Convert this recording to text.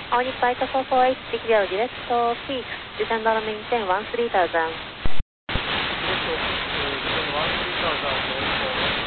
All Nippon 848, speak direct to peak, descend on maintain 13,000.